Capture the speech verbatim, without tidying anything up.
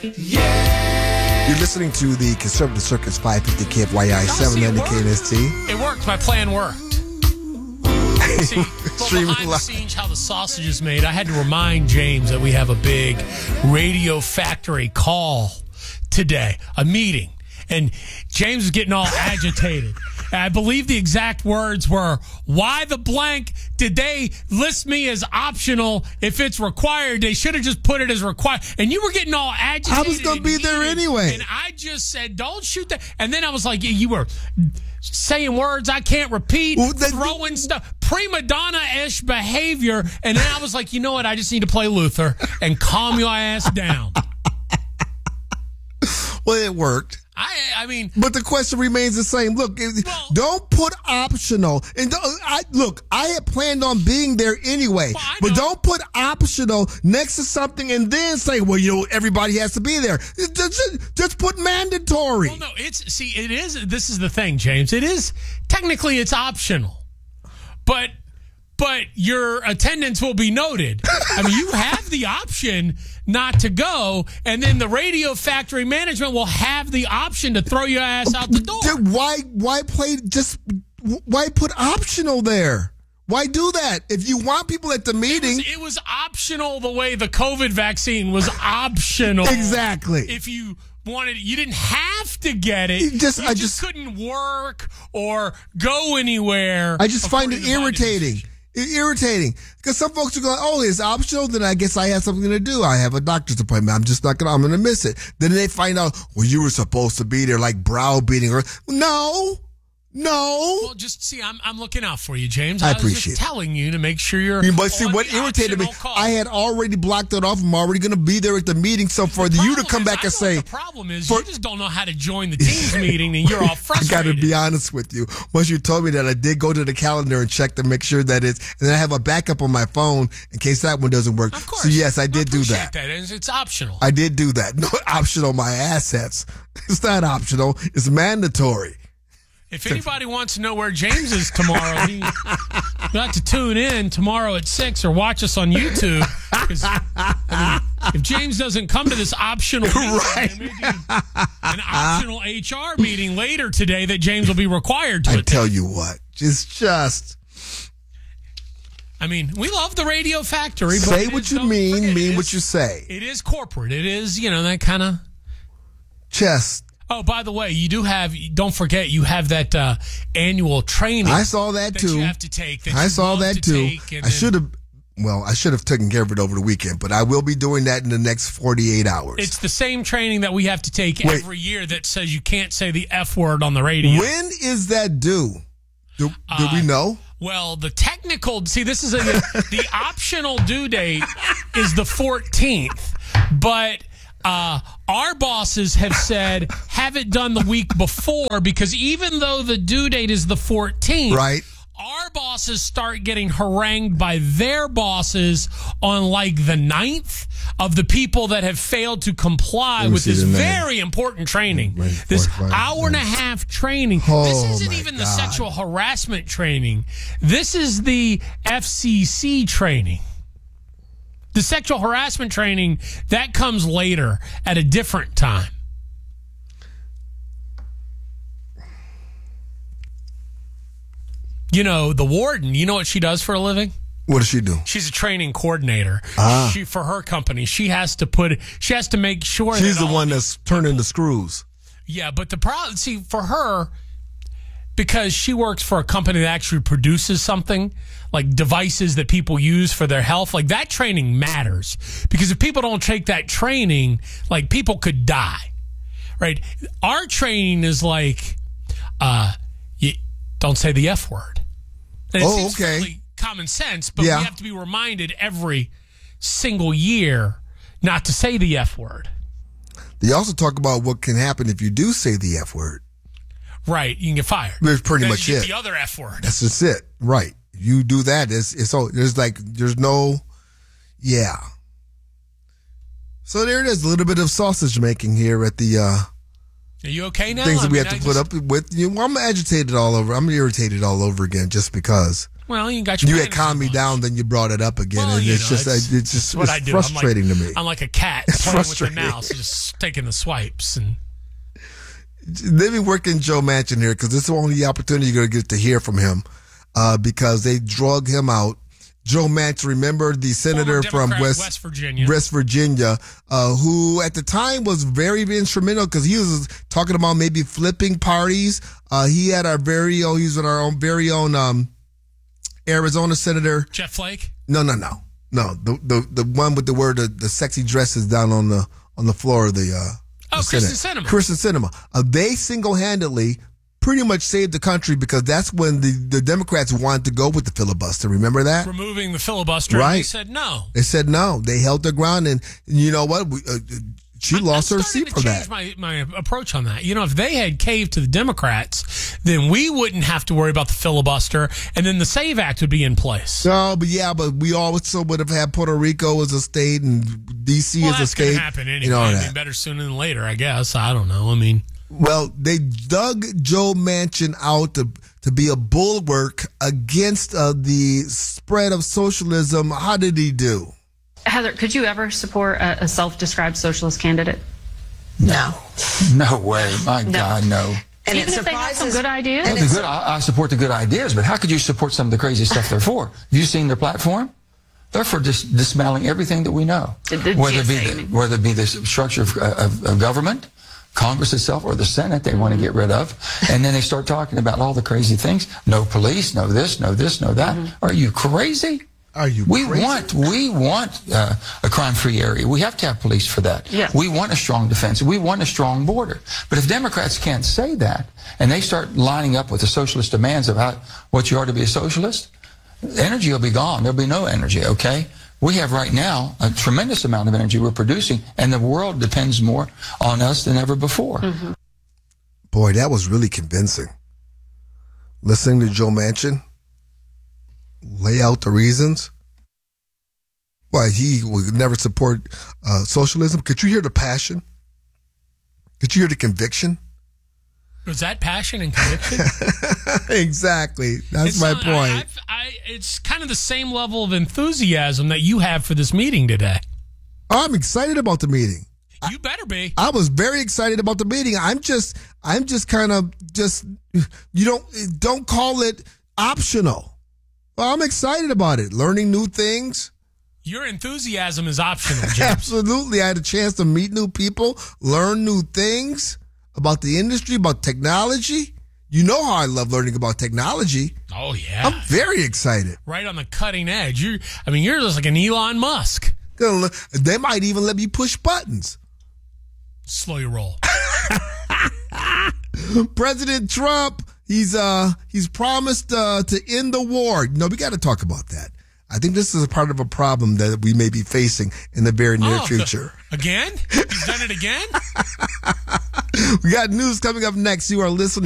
Yeah. You're listening to the Conservative Circus five fifty K F Y I seven ninety K N S T. It worked. My plan worked. See, well, behind the scenes, how the sausage is made, I had to remind James that we have a big Radio Factory call today, a meeting. And James is getting all agitated. And I believe the exact words were, why the blank did they list me as optional if it's required? They should have just put it as required. And you were getting all agitated. I was going to be there anyway. And I just said, don't shoot that. And then I was like, you were saying words I can't repeat, well, that, throwing stuff, prima donna-ish behavior. And then I was like, you know what? I just need to play Luther and calm your ass down. Well, it worked. I, I mean, but the question remains the same. Look, well, don't put optional. And don't, I look, I had planned on being there anyway. Well, but don't put optional next to something and then say, well, you know, everybody has to be there. Just, just, just put mandatory. Well, no, it's see, it is. This is the thing, James. It is technically it's optional, but but your attendance will be noted. I mean, you have the option not to go, and then the Radio Factory management will have the option to throw your ass out the door. Dude, why why play just why put optional there? Why do that? If you want people at the meeting, it was, it was optional the way the COVID vaccine was optional. Exactly. If you wanted, you didn't have to get it. You just, you I just, just couldn't work or go anywhere. I just find it irritating. Irritating because some folks are going, oh, it's optional. Then I guess I have something to do. I have a doctor's appointment. I'm just not gonna. I'm gonna miss it. Then they find out, well, you were supposed to be there, like browbeating her. No, no. Well, just see, I'm I'm looking out for you, James. I, I was appreciate just telling you to make sure you're. You but see what irritated me. Call. I had already blocked it off. I'm already going to be there at the meeting. So for the you to come is, back I and say, the problem is for, you just don't know how to join the team's meeting, and you're all frustrated. I got to be honest with you. Once you told me that, I did go to the calendar and check to make sure that it's, and then I have a backup on my phone in case that one doesn't work. Of course. So yes, I did I do that. that. It's optional. I did do that. No, optional. My assets. It's not optional. It's mandatory. If anybody wants to know where James is tomorrow, he got to tune in tomorrow at six or watch us on YouTube. I mean, if James doesn't come to this optional meeting, right. there may be an optional H R meeting later today that James will be required to I attend. tell you what, it's just... I mean, we love the Radio Factory. But say what you mean, mean what you say. It is corporate. It is, you know, that kind of... Just... Oh, by the way, you do have, don't forget, you have that uh, annual training. I saw that, that too. you have to take. That I you saw that, to too. Take, I should have, well, I should have taken care of it over the weekend, but I will be doing that in the next forty-eight hours. It's the same training that we have to take Wait. every year that says you can't say the F word on the radio. When is that due? Do, do uh, we know? Well, the technical, see, this is a, the optional due date is the fourteenth, but... Uh, our bosses have said have it done the week before because even though the due date is the fourteenth, right? Our bosses start getting harangued by their bosses on like the ninth of the people that have failed to comply with this very important training. Right, this forty-five, hour and a half training. Oh, this isn't even God. the sexual harassment training. This is the F C C training. The sexual harassment training, that comes later at a different time. You know, the warden, you know what she does for a living? What does she do? She's a training coordinator. Ah. She for her company. She has to put she has to make sure she's that the one that's turning the screws. Yeah, but the problem, see, for her, because she works for a company that actually produces something, like devices that people use for their health, like that training matters. Because if people don't take that training, like people could die, right? Our training is like, uh, you don't say the F word. And it oh, seems okay. fairly common sense, but yeah. we have to be reminded every single year not to say the F word. They also talk about what can happen if you do say the F word. Right, you can get fired. That's pretty then much you get it. The other F word. That's just it. Right. You do that. It's, it's so there's like there's no, yeah. So there it is. A little bit of sausage making here at the. Uh, Are you okay now? Things that I we mean, have to I put just... up with. You know, I'm agitated all over. I'm irritated all over again just because. Well, you got your You had calmed me down, then you brought it up again. Well, and you it's know, just it's, it's just what it's I do. frustrating I'm like, to me. I'm like a cat It's playing with the frustrating. mouse, just taking the swipes. And Let me work in Joe Manchin here because this is the only opportunity you're going to get to hear from him uh, because they drug him out. Joe Manchin, remember the senator from West, West Virginia, West Virginia, uh, who at the time was very instrumental because he was talking about maybe flipping parties. Uh, he had our very own, he was our own very own um, Arizona senator. Jeff Flake? No, no, no, no. The the the one with the word the, the sexy dresses down on the on the floor of the. Uh, oh, the Kristen Senate. Sinema. Kristen Sinema. Uh, they single handedly pretty much saved the country because that's when the, the Democrats wanted to go with the filibuster. Remember that? Removing the filibuster. Right. And they said no. They said no. They held their ground, and, and you know what? We, uh, she I'm, lost I'm her starting seat to for change that. My, my approach on that. You know, if they had caved to the Democrats, then we wouldn't have to worry about the filibuster, and then the SAVE Act would be in place. No, but yeah, but we also would have had Puerto Rico as a state and D C well, as a that's state. going to happen anyway. You know I that. mean, better sooner than later, I guess. I don't know. I mean, well, they dug Joe Manchin out to to be a bulwark against uh, the spread of socialism. How did he do? Heather, could you ever support a, a self-described socialist candidate? No. No way. My No. God, no. And Even if they have some good ideas? Well, the good, I, I support the good ideas, but how could you support some of the crazy stuff they're for? Have you seen their platform? They're for dis- dismantling everything that we know. The- the whether, it be G S A, the, whether it be the structure of, of, of government, Congress itself, or the Senate they want to get rid of. And then they start talking about all the crazy things. No police, no this, no this, no that. Mm-hmm. Are you crazy? Are you we crazy? want we want uh, a crime-free area. We have to have police for that. Yes. We want a strong defense. We want a strong border. But if Democrats can't say that, and they start lining up with the socialist demands of how, what you are to be a socialist, energy will be gone. There'll be no energy, okay? We have right now a tremendous amount of energy we're producing, and the world depends more on us than ever before. Mm-hmm. Boy, that was really convincing. Listening to Joe Manchin lay out the reasons why he would never support uh, socialism. Could you hear the passion? Could you hear the conviction? was that passion and conviction? Exactly. That's It's my not- point. I, I've- I, it's kind of the same level of enthusiasm that you have for this meeting today. I'm excited about the meeting. You better be. I was very excited about the meeting. I'm just, I'm just kind of just, you don't, don't call it optional. Well, I'm excited about it. Learning new things. Your enthusiasm is optional, James. Absolutely. I had a chance to meet new people, learn new things about the industry, about technology. You know how I love learning about technology. Oh, yeah. I'm very excited. Right on the cutting edge. You, I mean, you're just like an Elon Musk. Gonna le- They might even let me push buttons. Slow your roll. President Trump, he's uh he's promised uh, to end the war. No, we got to talk about that. I think this is a part of a problem that we may be facing in the very near Oh, future. the- again? He's done it again? We got news coming up next. You are listening